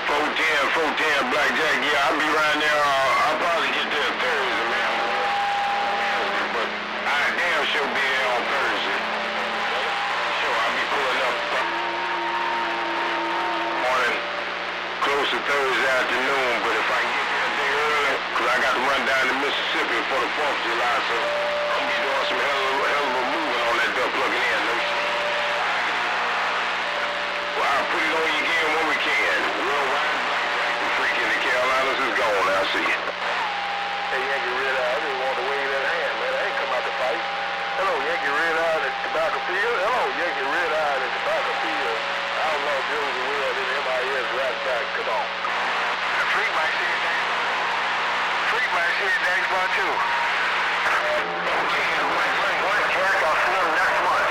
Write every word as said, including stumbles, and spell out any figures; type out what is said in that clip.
four ten, four ten, Blackjack. Yeah, I'll be around there. Uh, I'll probably get there Thursday, man. But I damn sure be there on Thursday. Sure, I'll be pulling up morning, close to Thursday afternoon. But if I can get there a day early, because I got to run down to Mississippi for the fourth of July, so I'm going to be doing some hell of, hell of a moving on that duck plugging in. No shit. Well, I'll put it on you again when we can. Worldwide Blackjack, the freak in the Carolinas is gone. I'll see you. Hey, Yankee Red Eye, I just want to wave that hand, man. I ain't come out to fight. Hello, Yankee Red Eye at Tobacco Field. Hello, Yankee Red Eye at Tobacco Field. Outlaw Bills the world in M I S Rat Pack. Come on. The Freak might see it next. Freak might see it next month too. Uh, one track, I'll see you next month.